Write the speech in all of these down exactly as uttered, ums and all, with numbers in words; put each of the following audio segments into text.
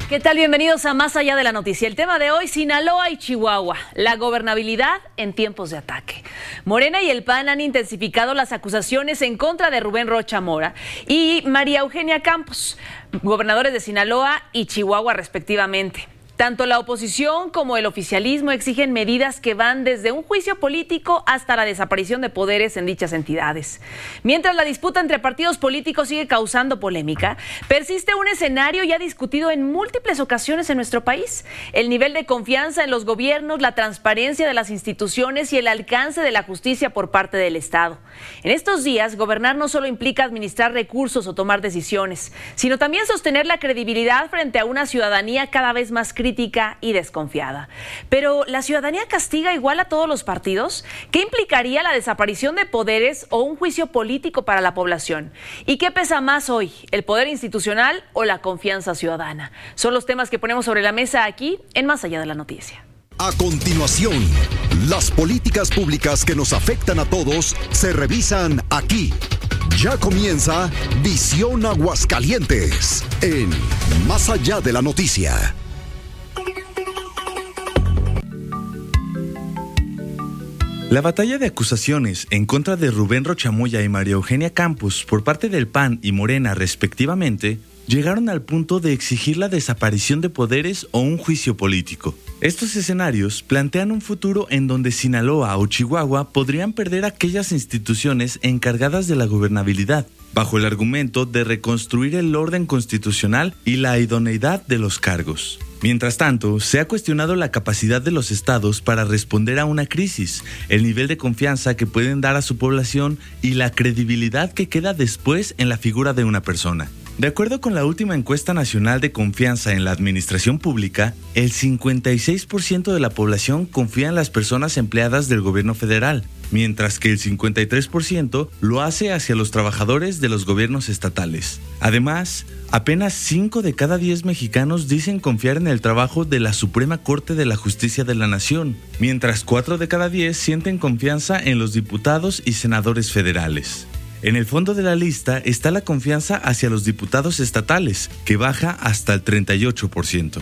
¿Qué tal? Bienvenidos a Más Allá de la Noticia. El tema de hoy, Sinaloa y Chihuahua, la gobernabilidad en tiempos de ataque. Morena y el P A N han intensificado las acusaciones en contra de Rubén Rocha Mora y María Eugenia Campos, gobernadores de Sinaloa y Chihuahua respectivamente. Tanto la oposición como el oficialismo exigen medidas que van desde un juicio político hasta la desaparición de poderes en dichas entidades. Mientras la disputa entre partidos políticos sigue causando polémica, persiste un escenario ya discutido en múltiples ocasiones en nuestro país: el nivel de confianza en los gobiernos, la transparencia de las instituciones y el alcance de la justicia por parte del Estado. En estos días, gobernar no solo implica administrar recursos o tomar decisiones, sino también sostener la credibilidad frente a una ciudadanía cada vez más crítica y desconfiada. Pero, ¿la ciudadanía castiga igual a todos los partidos? ¿Qué implicaría la desaparición de poderes o un juicio político para la población? ¿Y qué pesa más hoy, el poder institucional o la confianza ciudadana? Son los temas que ponemos sobre la mesa aquí en Más Allá de la Noticia. A continuación, las políticas públicas que nos afectan a todos se revisan aquí. Ya comienza Visión Aguascalientes en Más Allá de la Noticia. La batalla de acusaciones en contra de Rubén Rocha Moya y María Eugenia Campos por parte del P A N y Morena respectivamente llegaron al punto de exigir la desaparición de poderes o un juicio político. Estos escenarios plantean un futuro en donde Sinaloa o Chihuahua podrían perder aquellas instituciones encargadas de la gobernabilidad, bajo el argumento de reconstruir el orden constitucional y la idoneidad de los cargos. Mientras tanto, se ha cuestionado la capacidad de los estados para responder a una crisis, el nivel de confianza que pueden dar a su población y la credibilidad que queda después en la figura de una persona. De acuerdo con la última encuesta nacional de confianza en la administración pública, el cincuenta y seis por ciento de la población confía en las personas empleadas del gobierno federal, mientras que el cincuenta y tres por ciento lo hace hacia los trabajadores de los gobiernos estatales. Además, apenas cinco de cada diez mexicanos dicen confiar en el trabajo de la Suprema Corte de la Justicia de la Nación, mientras cuatro de cada diez sienten confianza en los diputados y senadores federales. En el fondo de la lista está la confianza hacia los diputados estatales, que baja hasta el treinta y ocho por ciento.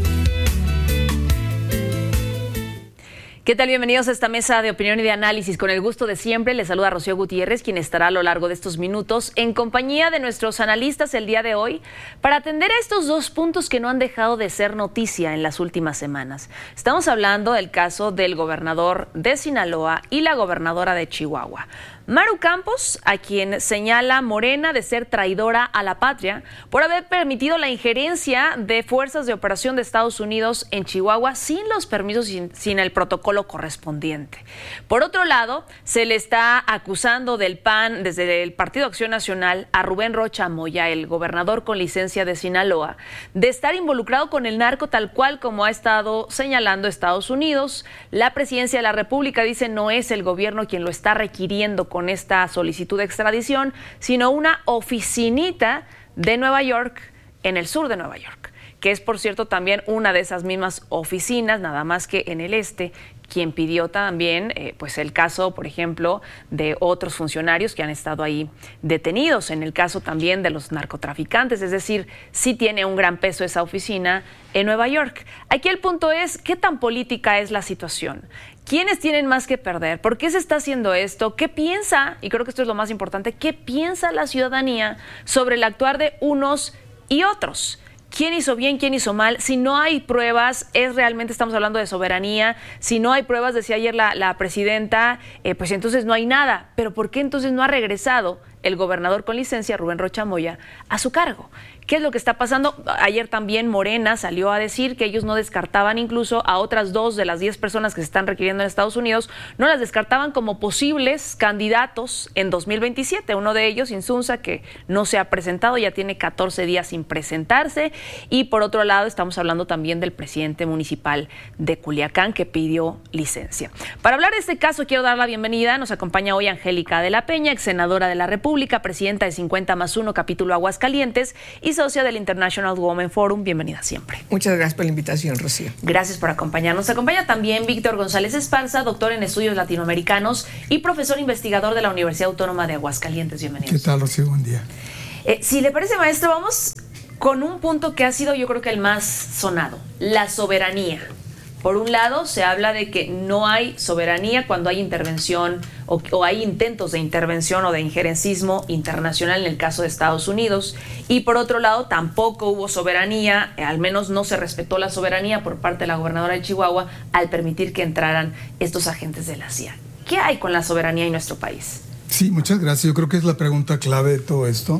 ¿Qué tal? Bienvenidos a esta mesa de opinión y de análisis. Con el gusto de siempre, les saluda Rocío Gutiérrez, quien estará a lo largo de estos minutos en compañía de nuestros analistas el día de hoy para atender a estos dos puntos que no han dejado de ser noticia en las últimas semanas. Estamos hablando del caso del gobernador de Sinaloa y la gobernadora de Chihuahua, Maru Campos, a quien señala Morena de ser traidora a la patria por haber permitido la injerencia de fuerzas de operación de Estados Unidos en Chihuahua sin los permisos y sin, sin el protocolo correspondiente. Por otro lado, se le está acusando del P A N, desde el Partido Acción Nacional, a Rubén Rocha Moya, el gobernador con licencia de Sinaloa, de estar involucrado con el narco tal cual como ha estado señalando Estados Unidos. La Presidencia de la República dice no es el gobierno quien lo está requiriendo con esta solicitud de extradición, sino una oficinita de Nueva York, en el sur de Nueva York, que es, por cierto, también una de esas mismas oficinas, nada más que en el este, quien pidió también eh, pues el caso, por ejemplo, de otros funcionarios que han estado ahí detenidos, en el caso también de los narcotraficantes, es decir, sí tiene un gran peso esa oficina en Nueva York. Aquí el punto es, ¿qué tan política es la situación? ¿Quiénes tienen más que perder? ¿Por qué se está haciendo esto? ¿Qué piensa, y creo que esto es lo más importante, qué piensa la ciudadanía sobre el actuar de unos y otros? ¿Quién hizo bien, quién hizo mal? Si no hay pruebas, es realmente, estamos hablando de soberanía. Si no hay pruebas, decía ayer la, la presidenta, eh, pues entonces no hay nada. ¿Pero por qué entonces no ha regresado el gobernador con licencia, Rubén Rocha Moya, a su cargo? ¿Qué es lo que está pasando? Ayer también Morena salió a decir que ellos no descartaban incluso a otras dos de las diez personas que se están requiriendo en Estados Unidos, no las descartaban como posibles candidatos en dos mil veintisiete. Uno de ellos, Insunza, que no se ha presentado, ya tiene catorce días sin presentarse. Y por otro lado, estamos hablando también del presidente municipal de Culiacán, que pidió licencia. Para hablar de este caso, quiero dar la bienvenida. Nos acompaña hoy Angélica de la Peña, ex senadora de la República, presidenta de cincuenta más uno, capítulo Aguascalientes, y socia del International Women Forum. Bienvenida siempre. Muchas gracias por la invitación, Rocío. Gracias por acompañarnos. Nos acompaña también Víctor González Esparza, doctor en estudios latinoamericanos y profesor investigador de la Universidad Autónoma de Aguascalientes. Bienvenido. ¿Qué tal, Rocío? Buen día. Eh, si le parece, maestro, vamos con un punto que ha sido yo creo que el más sonado, la soberanía. Por un lado, se habla de que no hay soberanía cuando hay intervención o, o hay intentos de intervención o de injerencismo internacional en el caso de Estados Unidos. Y por otro lado, tampoco hubo soberanía, eh, al menos no se respetó la soberanía por parte de la gobernadora de Chihuahua al permitir que entraran estos agentes de la C I A. ¿Qué hay con la soberanía en nuestro país? Sí, muchas gracias. Yo creo que es la pregunta clave de todo esto,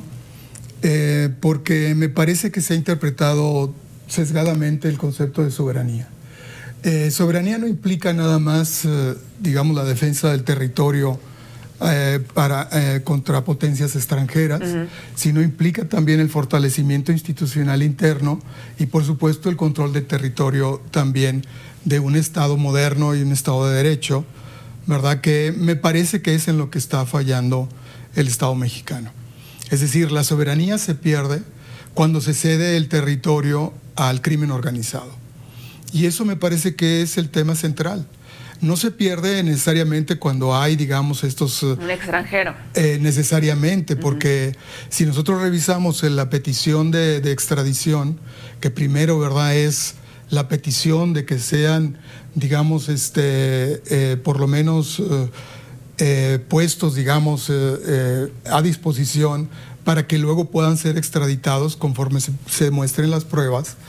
eh, porque me parece que se ha interpretado sesgadamente el concepto de soberanía. Eh, soberanía no implica nada más, eh, digamos, la defensa del territorio eh, para, eh, contra potencias extranjeras, uh-huh. sino implica también el fortalecimiento institucional interno y, por supuesto, el control del territorio también de un Estado moderno y un Estado de Derecho, ¿verdad? Que me parece que es en lo que está fallando el Estado mexicano. Es decir, la soberanía se pierde cuando se cede el territorio al crimen organizado. Y eso me parece que es el tema central. No se pierde necesariamente cuando hay, digamos, estos... Un extranjero. Eh, necesariamente, porque uh-huh. si nosotros revisamos la petición de, de extradición, que primero, ¿verdad?, es la petición de que sean, digamos, este, eh, por lo menos eh, eh, puestos, digamos, eh, eh, a disposición para que luego puedan ser extraditados conforme se, se muestren las pruebas,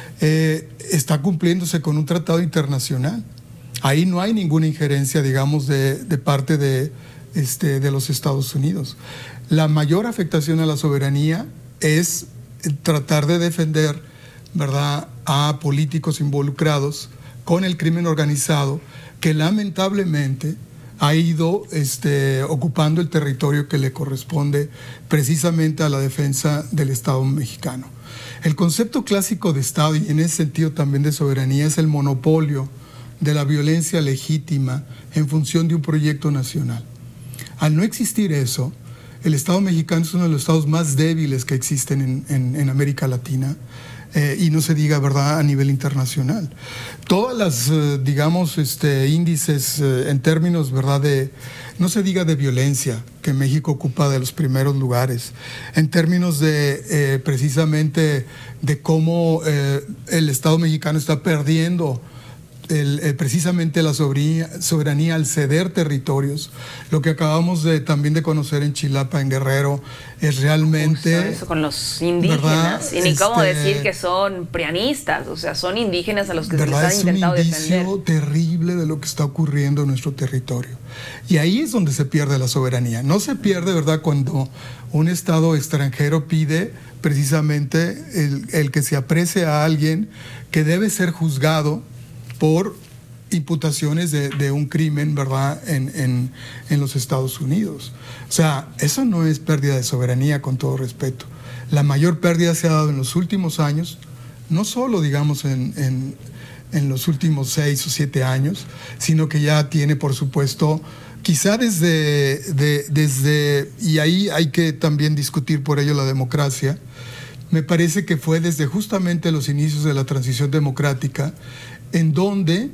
Eh, está cumpliéndose con un tratado internacional. Ahí no hay ninguna injerencia, digamos, de, de parte de, este, de los Estados Unidos. La mayor afectación a la soberanía es tratar de defender, ¿verdad?, a políticos involucrados con el crimen organizado que lamentablemente ha ido este, ocupando el territorio que le corresponde precisamente a la defensa del Estado mexicano. El concepto clásico de Estado, y en ese sentido también de soberanía, es el monopolio de la violencia legítima en función de un proyecto nacional. Al no existir eso, el Estado mexicano es uno de los estados más débiles que existen en, en, en América Latina, eh, y no se diga, ¿verdad?, a nivel internacional. Todas las, eh, digamos, este, índices eh, en términos, ¿verdad?, de, no se diga de violencia, que México ocupa de los primeros lugares, en términos de, eh, precisamente, de cómo eh, el Estado mexicano está perdiendo El, el, precisamente la soberanía, soberanía al ceder territorios. Lo que acabamos de, también de conocer en Chilapa, en Guerrero, es realmente... Justo eso con los indígenas, ¿verdad? Y ni este, cómo decir que son prianistas, o sea, son indígenas a los que se les han intentado defender. Es un indicio terrible de lo que está ocurriendo en nuestro territorio. Y ahí es donde se pierde la soberanía. No se pierde, ¿verdad?, cuando un Estado extranjero pide precisamente el, el que se aprecie a alguien que debe ser juzgado por imputaciones de, de un crimen, ¿verdad?, en, en, en los Estados Unidos. O sea, eso no es pérdida de soberanía, con todo respeto. La mayor pérdida se ha dado en los últimos años, no solo, digamos, en, en, en los últimos seis o siete años, sino que ya tiene, por supuesto, quizá desde, de, desde, y ahí hay que también discutir por ello la democracia, me parece que fue desde justamente los inicios de la transición democrática, en donde,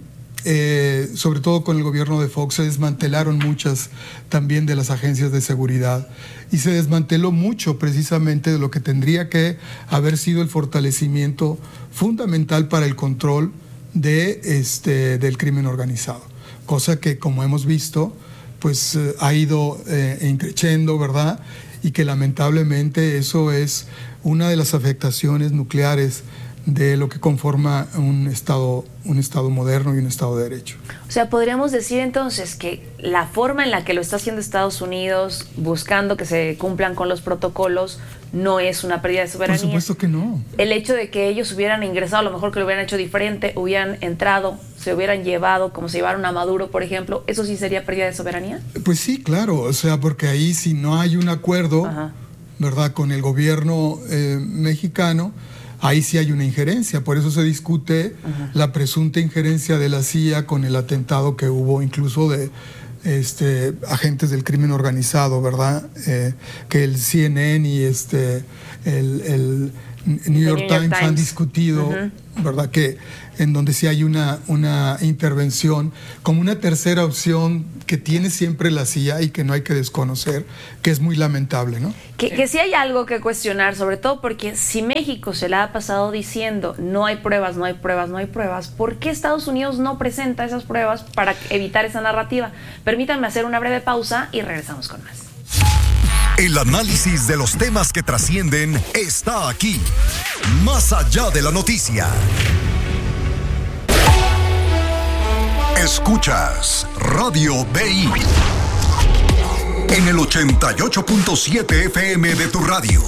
eh, sobre todo con el gobierno de Fox, se desmantelaron muchas también de las agencias de seguridad y se desmanteló mucho precisamente de lo que tendría que haber sido el fortalecimiento fundamental para el control de, este, del crimen organizado, cosa que, como hemos visto, pues eh, ha ido eh, increciendo, ¿verdad?, y que lamentablemente eso es una de las afectaciones nucleares de lo que conforma un Estado, un Estado moderno y un Estado de Derecho. O sea, podríamos decir entonces que la forma en la que lo está haciendo Estados Unidos, buscando que se cumplan con los protocolos, no es una pérdida de soberanía. Por supuesto que no. El hecho de que ellos hubieran ingresado, a lo mejor que lo hubieran hecho diferente, hubieran entrado, se hubieran llevado, como se llevaron a Maduro, por ejemplo, ¿eso sí sería pérdida de soberanía? Pues sí, claro. O sea, porque ahí si no hay un acuerdo, ajá, ¿verdad?, con el gobierno eh, mexicano, ahí sí hay una injerencia. Por eso se discute uh-huh. la presunta injerencia de la C I A con el atentado que hubo incluso de este, agentes del crimen organizado, ¿verdad? Eh, que el C N N y este, el, el New York, New York Times, Times han discutido, uh-huh. ¿verdad? Que en donde sí hay una, una intervención como una tercera opción que tiene siempre la C I A y que no hay que desconocer, que es muy lamentable, ¿no? Que, que sí hay algo que cuestionar, sobre todo porque si México se la ha pasado diciendo no hay pruebas, no hay pruebas, no hay pruebas, ¿por qué Estados Unidos no presenta esas pruebas para evitar esa narrativa? Permítanme hacer una breve pausa y regresamos con más. El análisis de los temas que trascienden está aquí, más allá de la noticia. Escuchas Radio B I en el ochenta y ocho punto siete F M de tu radio.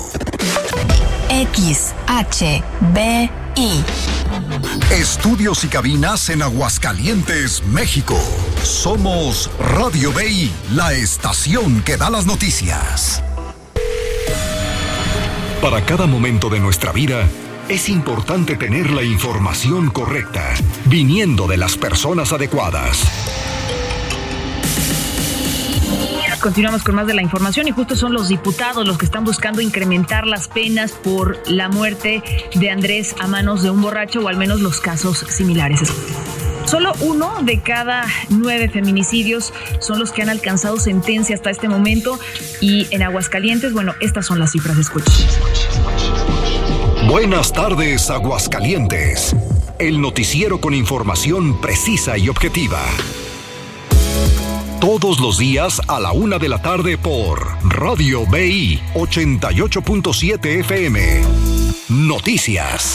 X H B I. Estudios y cabinas en Aguascalientes, México. Somos Radio B I, la estación que da las noticias. Para cada momento de nuestra vida, es importante tener la información correcta, viniendo de las personas adecuadas. Continuamos con más de la información y justo son los diputados los que están buscando incrementar las penas por la muerte de Andrés a manos de un borracho, o al menos los casos similares. Solo uno de cada nueve feminicidios son los que han alcanzado sentencia hasta este momento, y en Aguascalientes, bueno, estas son las cifras. Escuchen. Buenas tardes, Aguascalientes. El noticiero con información precisa y objetiva. Todos los días a la una de la tarde por Radio B I ochenta y ocho punto siete F M. Noticias.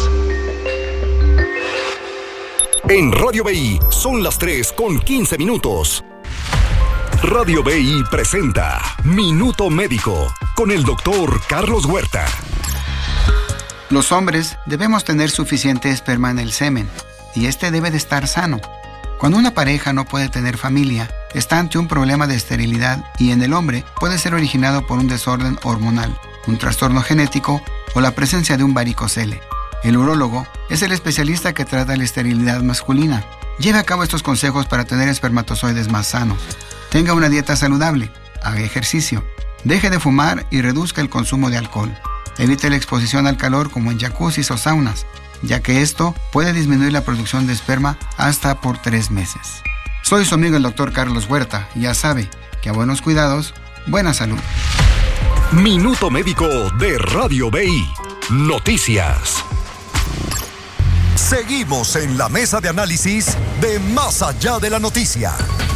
En Radio B I son las tres con quince minutos. Radio B I presenta Minuto Médico con el doctor Carlos Huerta. Los hombres debemos tener suficiente esperma en el semen y este debe de estar sano. Cuando una pareja no puede tener familia, está ante un problema de esterilidad y en el hombre puede ser originado por un desorden hormonal, un trastorno genético o la presencia de un varicocele. El urólogo es el especialista que trata la esterilidad masculina. Lleve a cabo estos consejos para tener espermatozoides más sanos. Tenga una dieta saludable, haga ejercicio, deje de fumar y reduzca el consumo de alcohol. Evite la exposición al calor como en jacuzzis o saunas, ya que esto puede disminuir la producción de esperma hasta por tres meses. Soy su amigo el doctor Carlos Huerta y ya sabe que a buenos cuidados, buena salud. Minuto Médico de Radio B I. Noticias. Seguimos en la mesa de análisis de Más Allá de la Noticia.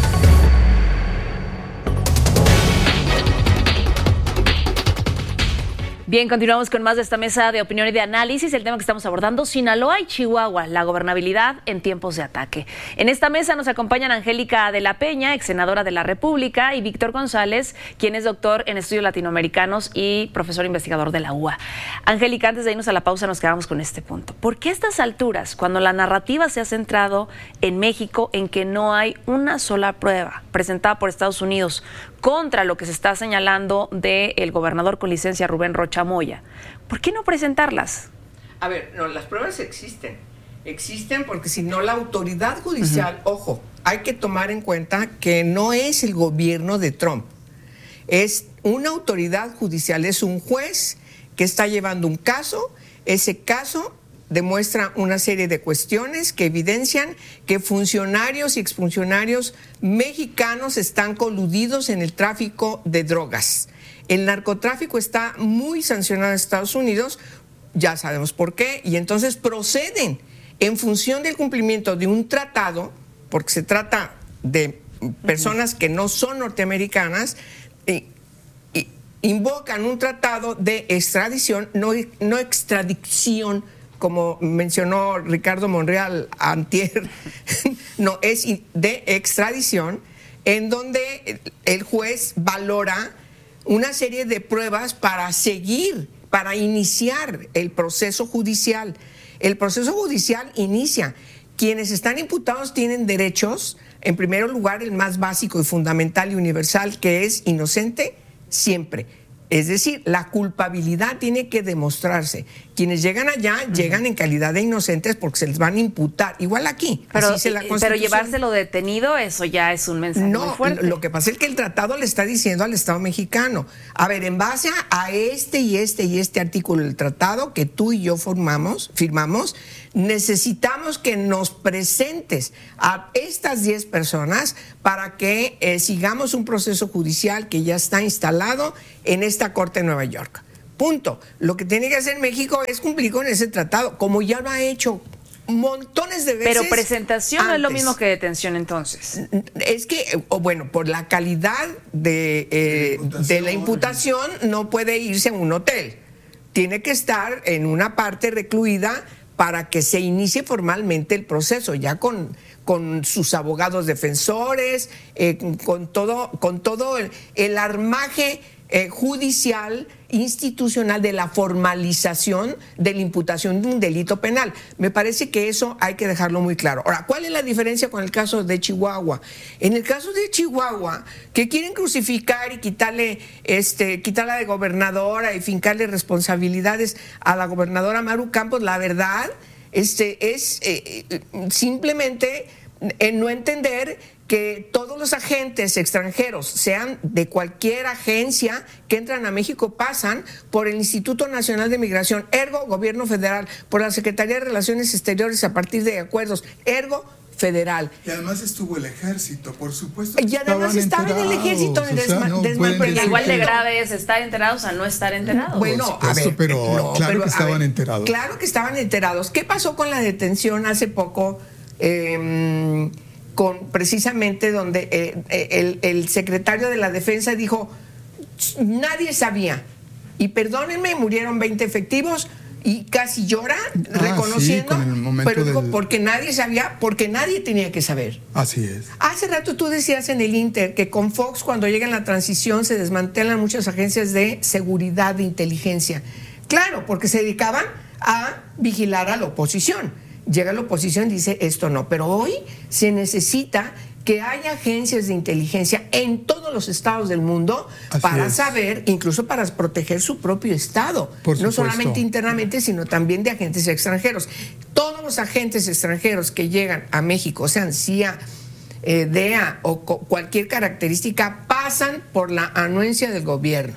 Bien, continuamos con más de esta mesa de opinión y de análisis. El tema que estamos abordando, Sinaloa y Chihuahua, la gobernabilidad en tiempos de ataque. En esta mesa nos acompañan Angélica de la Peña, ex senadora de la República, y Víctor González, quien es doctor en estudios latinoamericanos y profesor investigador de la U A. Angélica, antes de irnos a la pausa nos quedamos con este punto. ¿Por qué a estas alturas, cuando la narrativa se ha centrado en México, en que no hay una sola prueba presentada por Estados Unidos contra lo que se está señalando del gobernador con licencia Rubén Rocha Moya, ¿por qué no presentarlas? A ver, no, las pruebas existen. Existen porque si no la autoridad judicial, uh-huh. ojo, hay que tomar en cuenta que no es el gobierno de Trump. Es una autoridad judicial, es un juez que está llevando un caso. Ese caso demuestra una serie de cuestiones que evidencian que funcionarios y exfuncionarios mexicanos están coludidos en el tráfico de drogas. El narcotráfico está muy sancionado en Estados Unidos, ya sabemos por qué, y entonces proceden en función del cumplimiento de un tratado, porque se trata de personas que no son norteamericanas, y, y invocan un tratado de extradición, no, no extradición, como mencionó Ricardo Monreal antier, no, es de extradición, en donde el juez valora una serie de pruebas para seguir, para iniciar el proceso judicial. El proceso judicial inicia. Quienes están imputados tienen derechos, en primer lugar, el más básico y fundamental y universal, que es inocente siempre. Es decir, la culpabilidad tiene que demostrarse. Quienes llegan allá uh-huh. llegan en calidad de inocentes porque se les van a imputar. Igual aquí. Pero, así dice la pero llevárselo detenido, eso ya es un mensaje no, muy fuerte. Lo que pasa es que el tratado le está diciendo al Estado mexicano, a ver, en base a, a este y este y este artículo del tratado que tú y yo formamos, firmamos, necesitamos que nos presentes a estas diez personas para que eh, sigamos un proceso judicial que ya está instalado en esta Corte de Nueva York. Punto. Lo que tiene que hacer México es cumplir con ese tratado, como ya lo ha hecho montones de veces. Pero presentación antes. No es lo mismo que detención, entonces. Es que, o bueno, por la calidad de, eh, de la imputación no puede irse a un hotel. Tiene que estar en una parte recluida para que se inicie formalmente el proceso, ya con, con sus abogados defensores, eh, con todo, con todo el, el armaje eh, judicial, institucional de la formalización de la imputación de un delito penal. Me parece que eso hay que dejarlo muy claro. Ahora, ¿cuál es la diferencia con el caso de Chihuahua? En el caso de Chihuahua, que quieren crucificar y quitarle, este, quitarla de gobernadora y fincarle responsabilidades a la gobernadora Maru Campos, la verdad este, es eh, simplemente eh, no entender que todos los agentes extranjeros, sean de cualquier agencia que entran a México, pasan por el Instituto Nacional de Migración, ergo Gobierno Federal, por la Secretaría de Relaciones Exteriores a partir de acuerdos, ergo federal. Y además estuvo el ejército, por supuesto. Y además estaba en el ejército en desma, no desma, igual de grave es estar enterados a no estar enterados. Bueno, a ver, pero no, claro pero, que estaban ver, enterados. Claro que estaban enterados. ¿Qué pasó con la detención hace poco? Eh, con precisamente donde eh, el, el secretario de la Defensa dijo, nadie sabía, y perdónenme, murieron veinte efectivos, y casi llora ah, reconociendo, sí, con el momento pero dijo, del... porque nadie sabía, porque nadie tenía que saber. Así es. Hace rato tú decías en el Inter que con Fox, cuando llega en la transición, se desmantelan muchas agencias de seguridad, de inteligencia. Claro, porque se dedicaban a vigilar a la oposición. Llega la oposición y dice esto no, pero hoy se necesita que haya agencias de inteligencia en todos los estados del mundo. Así para es. Saber, incluso para proteger su propio estado, Por no supuesto. Solamente internamente, sino también de agentes extranjeros. Todos los agentes extranjeros que llegan a México, sean C I A, eh, D E A o co- cualquier característica, pasan por la anuencia del gobierno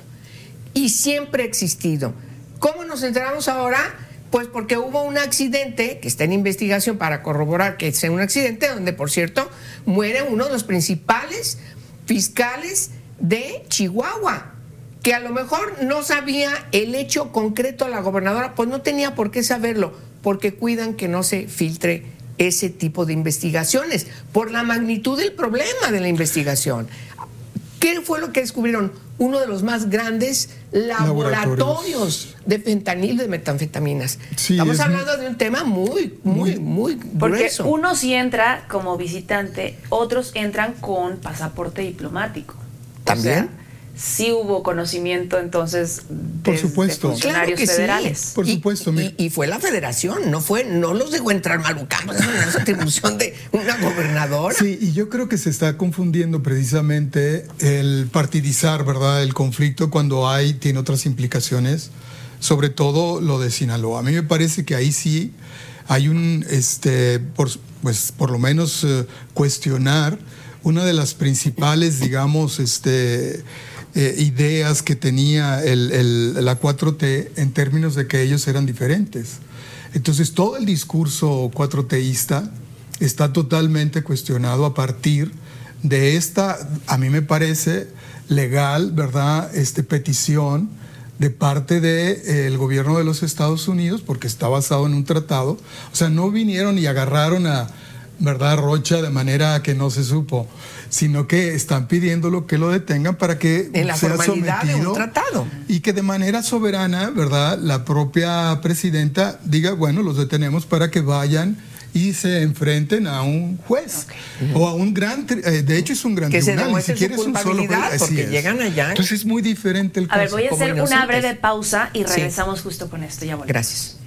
y siempre ha existido. ¿Cómo nos enteramos ahora? Pues porque hubo un accidente que está en investigación para corroborar que sea un accidente, donde, por cierto, muere uno de los principales fiscales de Chihuahua, que a lo mejor no sabía el hecho concreto a la gobernadora, pues no tenía por qué saberlo, porque cuidan que no se filtre ese tipo de investigaciones, por la magnitud del problema de la investigación. ¿Qué fue lo que descubrieron? Uno de los más grandes laboratorios, laboratorios de fentanil, de metanfetaminas. Sí, Estamos hablando muy, de un tema muy, muy, muy Porque grueso. Uno sí entra como visitante, otros entran con pasaporte diplomático. ¿También? O sea, sí hubo conocimiento entonces de, por supuesto. de funcionarios claro que federales. Sí. Por supuesto. Y, y, y fue la federación, no fue, no los dejó entrar Maru Campos, no es atribución de una gobernadora. Sí, y yo creo que se está confundiendo precisamente el partidizar, ¿verdad?, el conflicto cuando hay, tiene otras implicaciones, sobre todo lo de Sinaloa. A mí me parece que ahí sí hay un, este, por, pues por lo menos eh, cuestionar una de las principales, digamos, este... Eh, ideas que tenía el, el, la cuatro T en términos de que ellos eran diferentes. Entonces todo el discurso cuatro teísta está totalmente cuestionado a partir de esta, a mí me parece legal, ¿verdad?, este, petición de parte del de, eh, gobierno de los Estados Unidos, porque está basado en un tratado. O sea, no vinieron y agarraron a, ¿verdad?, Rocha de manera que no se supo, sino que están pidiéndolo que lo detengan para que en la sea formalidad sometido de un tratado y que de manera soberana, ¿verdad?, la propia presidenta diga, bueno, los detenemos para que vayan y se enfrenten a un juez okay. o a un gran, eh, de hecho es un gran que tribunal, se ni siquiera su es un solo juez, porque es. llegan allá. Entonces es muy diferente el caso. A ver, voy a hacer inocentes. una breve pausa y regresamos sí. justo con esto. Ya volvemos. Gracias.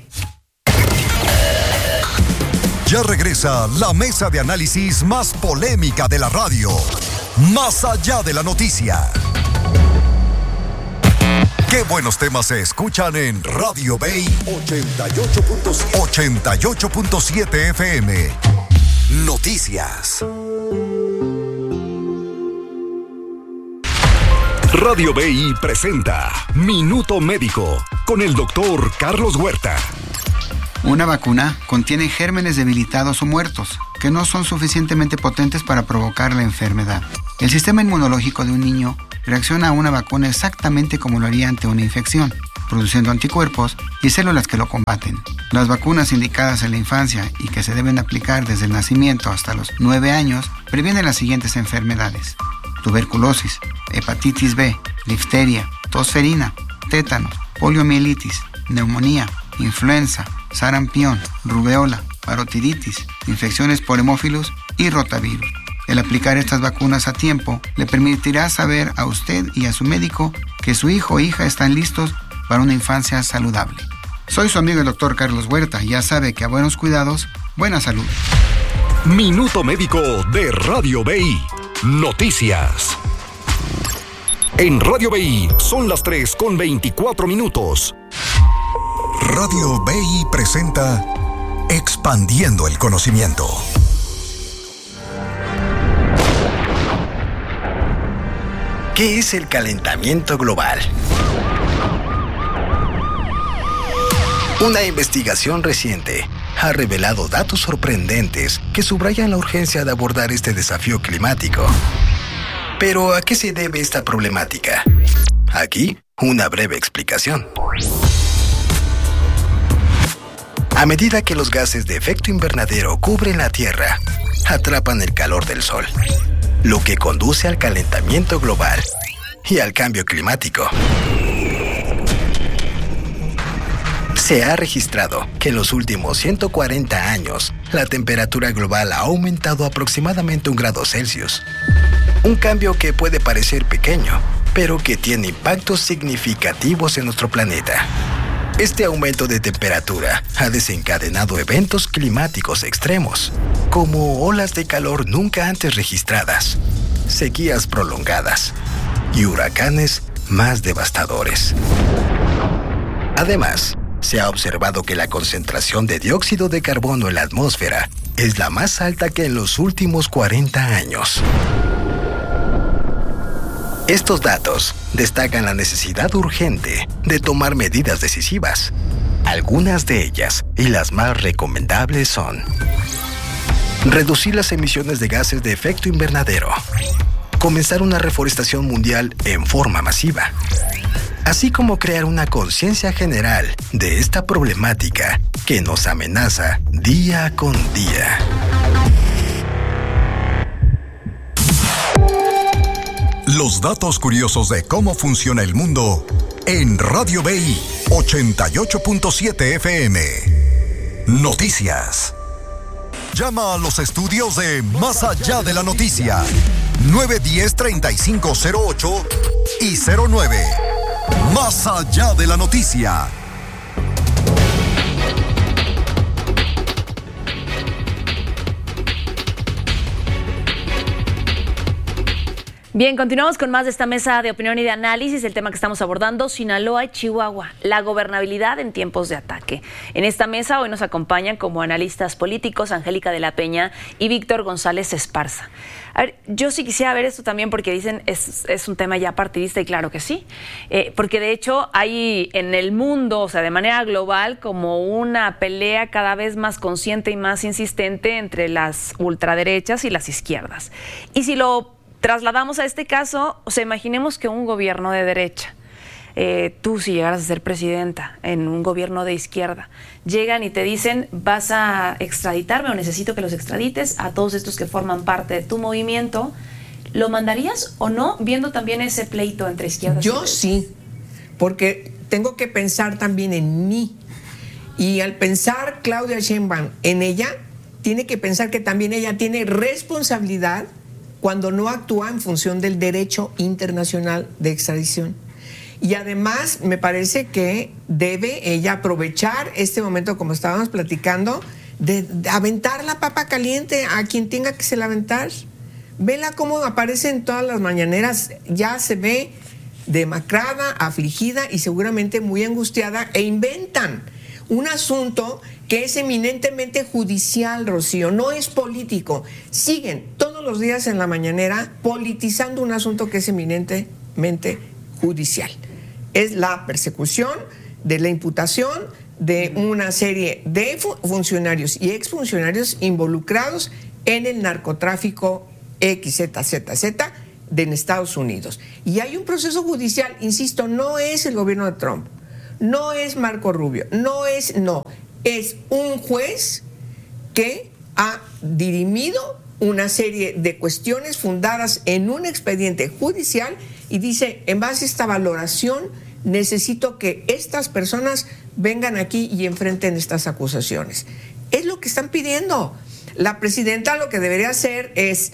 Ya regresa la mesa de análisis más polémica de la radio. Más allá de la noticia. Qué buenos temas se escuchan en Radio Bay ochenta y ocho punto siete F M. Noticias. Radio B I presenta Minuto Médico con el doctor Carlos Huerta. Una vacuna contiene gérmenes debilitados o muertos que no son suficientemente potentes para provocar la enfermedad. El sistema inmunológico de un niño reacciona a una vacuna exactamente como lo haría ante una infección, produciendo anticuerpos y células que lo combaten. Las vacunas indicadas en la infancia y que se deben aplicar desde el nacimiento hasta los nueve años previenen las siguientes enfermedades: tuberculosis, hepatitis B, difteria, tosferina, tétanos, poliomielitis, neumonía, influenza, sarampión, rubeola, parotiditis, infecciones por hemófilos y rotavirus. El aplicar estas vacunas a tiempo le permitirá saber a usted y a su médico que su hijo o hija están listos para una infancia saludable. Soy su amigo el doctor Carlos Huerta y ya sabe que a buenos cuidados, buena salud. Minuto Médico de Radio B I. Noticias. En Radio B I son las tres con veinticuatro minutos. Radio B I presenta Expandiendo el Conocimiento. ¿Qué es el calentamiento global? Una investigación reciente ha revelado datos sorprendentes que subrayan la urgencia de abordar este desafío climático. Pero, ¿a qué se debe esta problemática? Aquí, una breve explicación. A medida que los gases de efecto invernadero cubren la Tierra, atrapan el calor del Sol, lo que conduce al calentamiento global y al cambio climático. Se ha registrado que en los últimos ciento cuarenta años, la temperatura global ha aumentado aproximadamente un grado Celsius. Un cambio que puede parecer pequeño, pero que tiene impactos significativos en nuestro planeta. Este aumento de temperatura ha desencadenado eventos climáticos extremos, como olas de calor nunca antes registradas, sequías prolongadas y huracanes más devastadores. Además, se ha observado que la concentración de dióxido de carbono en la atmósfera es la más alta que en los últimos cuarenta años. Estos datos destacan la necesidad urgente de tomar medidas decisivas. Algunas de ellas, y las más recomendables, son: reducir las emisiones de gases de efecto invernadero, comenzar una reforestación mundial en forma masiva, así como crear una conciencia general de esta problemática que nos amenaza día con día. Los datos curiosos de cómo funciona el mundo en Radio B I ochenta y ocho punto siete F M. Noticias. Llama a los estudios de Más Allá de la Noticia. nueve uno cero, treinta y cinco cero ocho y cero nueve. Más Allá de la Noticia. Bien, continuamos con más de esta mesa de opinión y de análisis. El tema que estamos abordando: Sinaloa y Chihuahua, la gobernabilidad en tiempos de ataque. En esta mesa hoy nos acompañan como analistas políticos Angélica de la Peña y Víctor González Esparza. A ver, yo sí quisiera ver esto también porque dicen es, es un tema ya partidista, y claro que sí, eh, porque de hecho hay en el mundo, o sea, de manera global, como una pelea cada vez más consciente y más insistente entre las ultraderechas y las izquierdas. Y si lo trasladamos a este caso, o sea, imaginemos que un gobierno de derecha, eh, tú si llegaras a ser presidenta en un gobierno de izquierda, llegan y te dicen: vas a extraditarme o necesito que los extradites a todos estos que forman parte de tu movimiento, ¿lo mandarías o no, viendo también ese pleito entre izquierdas y derechas? Yo sí, porque tengo que pensar también en mí, y al pensar Claudia Sheinbaum en ella, tiene que pensar que también ella tiene responsabilidad cuando no actúa en función del derecho internacional de extradición. Y además me parece que debe ella aprovechar este momento, como estábamos platicando, de, de aventar la papa caliente a quien tenga que se la aventar. Vela cómo aparece en todas las mañaneras, ya se ve demacrada, afligida y seguramente muy angustiada, e inventan un asunto que es eminentemente judicial, Rocío, no es político. Siguen todos los días en la mañanera politizando un asunto que es eminentemente judicial. Es la persecución de la imputación de una serie de funcionarios y exfuncionarios involucrados en el narcotráfico equis zeta zeta zeta de en Estados Unidos. Y hay un proceso judicial, insisto, no es el gobierno de Trump, no es Marco Rubio, no es, no, es un juez que ha dirimido una serie de cuestiones fundadas en un expediente judicial y dice, en base a esta valoración, necesito que estas personas vengan aquí y enfrenten estas acusaciones. Es lo que están pidiendo. La presidenta lo que debería hacer es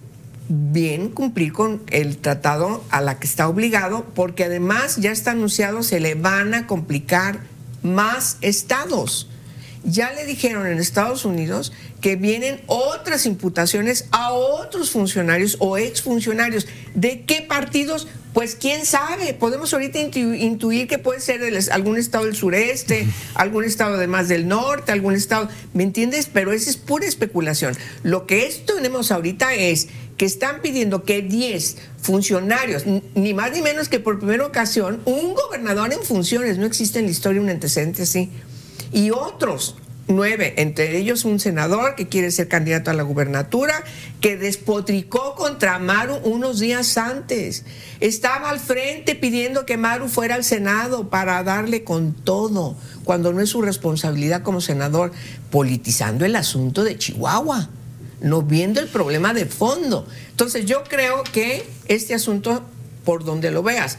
bien cumplir con el tratado a la que está obligado, porque además ya está anunciado, se le van a complicar más estados. Ya le dijeron en Estados Unidos que vienen otras imputaciones a otros funcionarios o exfuncionarios. ¿De qué partidos? Pues quién sabe. Podemos ahorita intu- intuir que puede ser de algún estado del sureste, algún estado además del norte, algún estado, ¿me entiendes? Pero esa es pura especulación. Lo que esto tenemos ahorita es que están pidiendo que diez funcionarios, ni más ni menos que por primera ocasión, un gobernador en funciones, no existe en la historia un antecedente así, y otros nueve, entre ellos un senador que quiere ser candidato a la gubernatura, que despotricó contra Maru unos días antes. Estaba al frente pidiendo que Maru fuera al Senado para darle con todo, cuando no es su responsabilidad como senador, politizando el asunto de Chihuahua, no viendo el problema de fondo. Entonces yo creo que este asunto, por donde lo veas,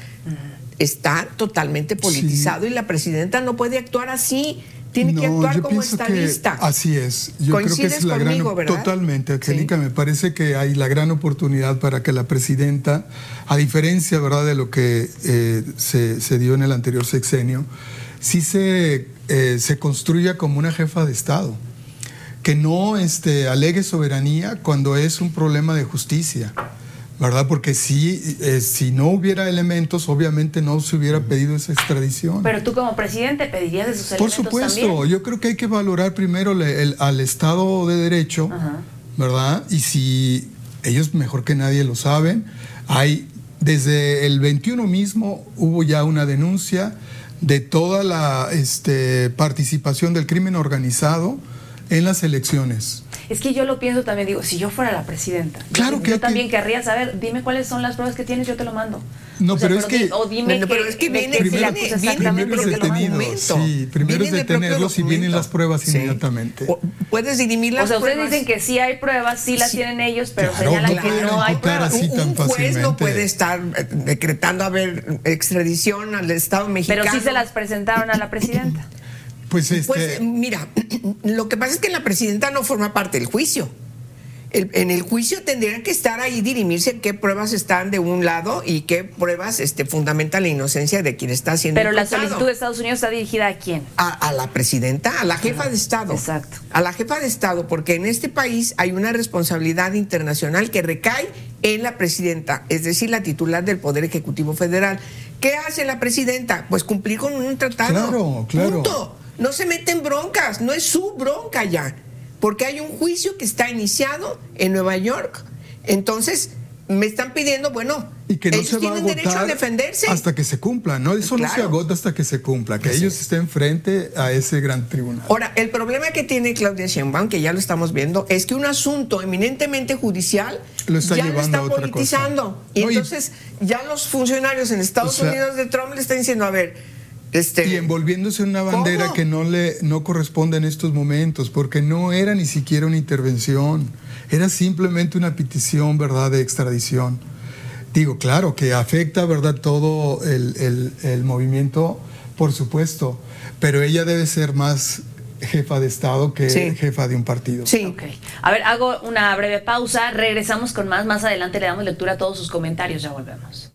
está totalmente politizado, sí. Y la presidenta no puede actuar así. Tiene no, que actuar como estadista. Así es. Yo creo que es la conmigo, gran, ¿verdad? Totalmente, Angélica. Sí. Me parece que hay la gran oportunidad para que la presidenta, a diferencia, ¿verdad?, de lo que eh, se, se dio en el anterior sexenio, sí se, eh, se construya como una jefa de Estado, que no este, alegue soberanía cuando es un problema de justicia, ¿verdad? Porque si, eh, si no hubiera elementos, obviamente no se hubiera pedido esa extradición. Pero tú como presidente pedirías esos elementos. Por supuesto, también. Yo creo que hay que valorar primero le, el, al Estado de Derecho, ajá, ¿verdad? Y si ellos mejor que nadie lo saben, hay desde el veintiuno mismo hubo ya una denuncia de toda la este, participación del crimen organizado en las elecciones. Es que yo lo pienso también, digo, si yo fuera la presidenta, claro yo, que yo también que... querría saber, dime cuáles son las pruebas que tienes, yo te lo mando. No, o sea, pero, es que... O dime no, que, pero es que viene, que viene, si viene, primero es detenidos, sí, primero es detenerlos y vienen las pruebas sí. inmediatamente. O, puedes dirimir las pruebas. O sea, ustedes pruebas. dicen que sí hay pruebas, sí las sí. tienen ellos, pero claro, señalan no que no hay pruebas. Así tan un juez fácilmente. No puede estar decretando a ver extradición al Estado mexicano. Pero sí se las presentaron a la presidenta. Pues, este... pues mira, lo que pasa es que la presidenta no forma parte del juicio. El, en el juicio tendrían que estar ahí, dirimirse qué pruebas están de un lado y qué pruebas este, fundamentan la inocencia de quien está haciendo Pero el la tratado. solicitud de Estados Unidos está dirigida ¿a quién? A, a la presidenta, a la jefa de Estado. Exacto. A la jefa de Estado, porque en este país hay una responsabilidad internacional que recae en la presidenta, es decir, la titular del Poder Ejecutivo Federal. ¿Qué hace la presidenta? Pues cumplir con un tratado. Claro, claro. Punto. No se mete en broncas, no es su bronca ya. Porque hay un juicio que está iniciado en Nueva York. Entonces, me están pidiendo, bueno, y que no ellos se va tienen a derecho a defenderse. Hasta que se cumpla, ¿no? Eso claro. no se agota hasta que se cumpla, que Así ellos es. estén frente a ese gran tribunal. Ahora, el problema que tiene Claudia Sheinbaum, que ya lo estamos viendo, es que un asunto eminentemente judicial lo está ya llevando lo está politizando. Y no, entonces, y... ya los funcionarios en Estados o sea, Unidos de Trump le están diciendo, a ver... Este, y envolviéndose en una bandera ¿cómo? que no le no corresponde en estos momentos, porque no era ni siquiera una intervención, era simplemente una petición, ¿verdad?, de extradición. Digo, claro, que afecta, ¿verdad?, todo el, el, el movimiento, por supuesto, pero ella debe ser más jefa de Estado que sí. jefa de un partido. Sí. Okay. A ver, hago una breve pausa, regresamos con más, más adelante le damos lectura a todos sus comentarios, ya volvemos.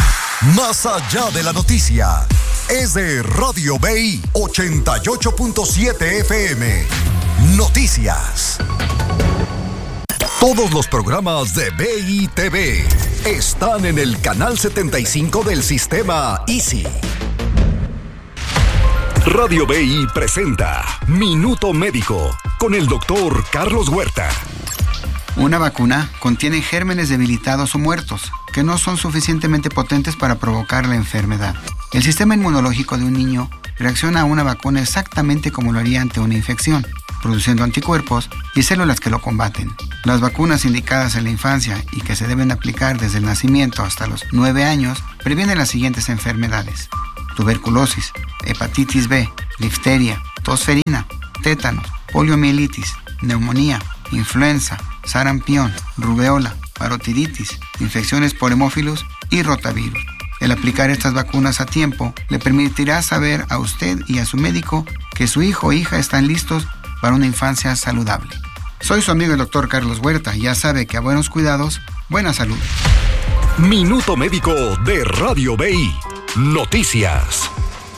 Más allá de la noticia, es de Radio B I ochenta y ocho punto siete F M. Noticias. Todos los programas de B I T V están en el canal setenta y cinco del sistema Easy. Radio B I presenta Minuto Médico con el doctor Carlos Huerta. Una vacuna contiene gérmenes debilitados o muertos que no son suficientemente potentes para provocar la enfermedad. El sistema inmunológico de un niño reacciona a una vacuna exactamente como lo haría ante una infección, produciendo anticuerpos y células que lo combaten. Las vacunas indicadas en la infancia y que se deben aplicar desde el nacimiento hasta los nueve años previenen las siguientes enfermedades: tuberculosis, hepatitis B, difteria, tosferina, tétanos, poliomielitis, neumonía, influenza, sarampión, rubeola, parotiditis, infecciones por hemófilos y rotavirus. El aplicar estas vacunas a tiempo le permitirá saber a usted y a su médico que su hijo o hija están listos para una infancia saludable. Soy su amigo el doctor Carlos Huerta y ya sabe que a buenos cuidados, buena salud. Minuto Médico de Radio B I. Noticias.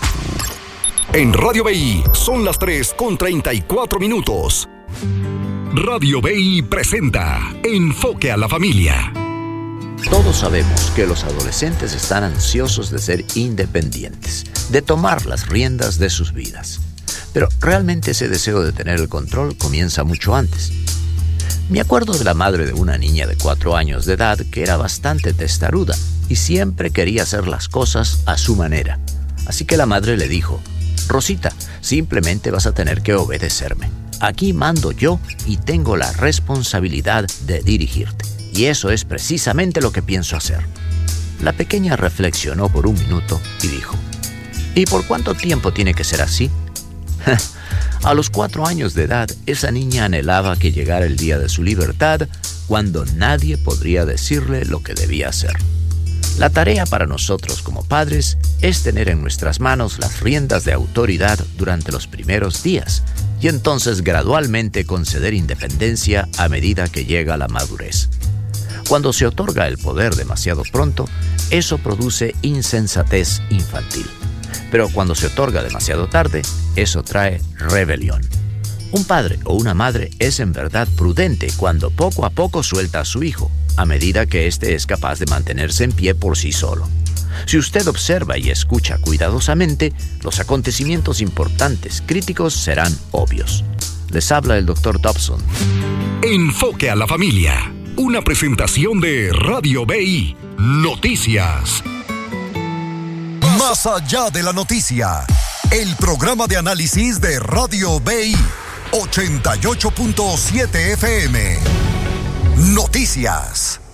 En Radio B I son las tres con treinta y cuatro minutos. Radio B I presenta Enfoque a la Familia. Todos sabemos que los adolescentes están ansiosos de ser independientes, de tomar las riendas de sus vidas. Pero realmente ese deseo de tener el control comienza mucho antes. Me acuerdo de la madre de una niña de cuatro años de edad que era bastante testaruda y siempre quería hacer las cosas a su manera. Así que la madre le dijo: Rosita, simplemente vas a tener que obedecerme. Aquí mando yo y tengo la responsabilidad de dirigirte. Y eso es precisamente lo que pienso hacer. La pequeña reflexionó por un minuto y dijo: ¿y por cuánto tiempo tiene que ser así? A los cuatro años de edad, esa niña anhelaba que llegara el día de su libertad, cuando nadie podría decirle lo que debía hacer. La tarea para nosotros como padres es tener en nuestras manos las riendas de autoridad durante los primeros días y entonces gradualmente conceder independencia a medida que llega la madurez. Cuando se otorga el poder demasiado pronto, eso produce insensatez infantil. Pero cuando se otorga demasiado tarde, eso trae rebelión. Un padre o una madre es en verdad prudente cuando poco a poco suelta a su hijo, a medida que éste es capaz de mantenerse en pie por sí solo. Si usted observa y escucha cuidadosamente, los acontecimientos importantes, críticos, serán obvios. Les habla el doctor Dobson. Enfoque a la Familia. Una presentación de Radio B I. Noticias. Más allá de la noticia. El programa de análisis de Radio B I. ochenta y ocho punto siete F M. Noticias.